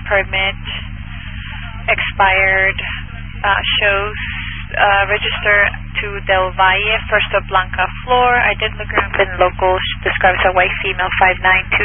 permit expired. Shows register to Del Valle, First Blanca floor. Identical group and local describes a white female, 5'9",